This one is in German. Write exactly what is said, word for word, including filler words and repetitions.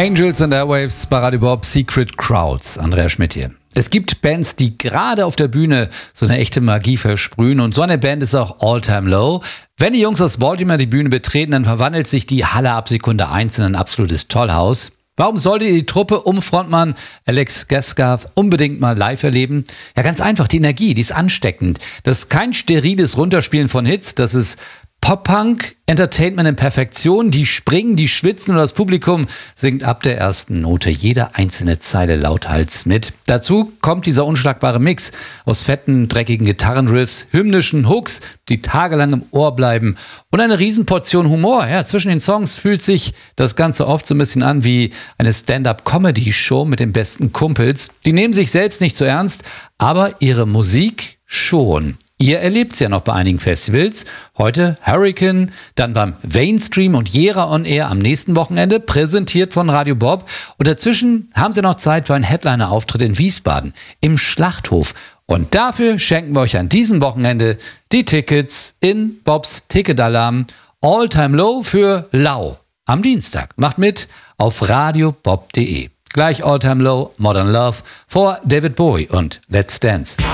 Angels and Airwaves bei Radio Bob, Secret Crowds. Andrea Schmidt hier. Es gibt Bands, die gerade auf der Bühne so eine echte Magie versprühen, und so eine Band ist auch All Time Low. Wenn die Jungs aus Baltimore die Bühne betreten, dann verwandelt sich die Halle ab Sekunde eins in ein absolutes Tollhaus. Warum sollte die Truppe um Frontmann Alex Gaskarth unbedingt mal live erleben? Ja, ganz einfach, die Energie, die ist ansteckend. Das ist kein steriles Runterspielen von Hits, das ist Pop-Punk, Entertainment in Perfektion. Die springen, die schwitzen und das Publikum singt ab der ersten Note jede einzelne Zeile lauthals mit. Dazu kommt dieser unschlagbare Mix aus fetten, dreckigen Gitarrenriffs, hymnischen Hooks, die tagelang im Ohr bleiben, und eine Riesenportion Humor. Ja, zwischen den Songs fühlt sich das Ganze oft so ein bisschen an wie eine Stand-up-Comedy-Show mit den besten Kumpels. Die nehmen sich selbst nicht so ernst, aber ihre Musik schon. Ihr erlebt es ja noch bei einigen Festivals. Heute Hurricane, dann beim Mainstream und Jera on Air am nächsten Wochenende, präsentiert von Radio Bob. Und dazwischen haben sie noch Zeit für einen Headliner-Auftritt in Wiesbaden im Schlachthof. Und dafür schenken wir euch an diesem Wochenende die Tickets in Bobs Ticketalarm. All Time Low für Lau am Dienstag. Macht mit auf radiobob punkt de. Gleich All Time Low, Modern Love vor David Bowie und Let's Dance.